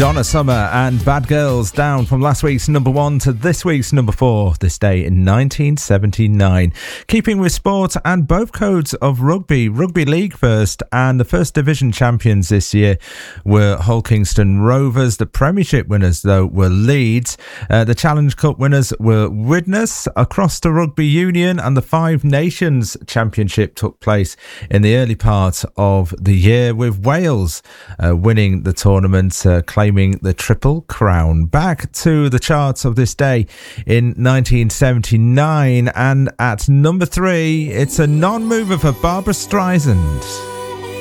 Donna Summer and Bad Girls down from last week's number 1 to this week's number 4 this day in 1979. Keeping with sport and both codes of rugby league first, and the first division champions this year were Hull Kingston Rovers. The Premiership winners though were Leeds. The Challenge Cup winners were Widnes. Across the Rugby Union and the Five Nations Championship took place in the early part of the year, with Wales winning the tournament, claiming the Triple Crown. Back to the charts of this day in 1979, and at number 3, it's a non-mover for Barbra Streisand.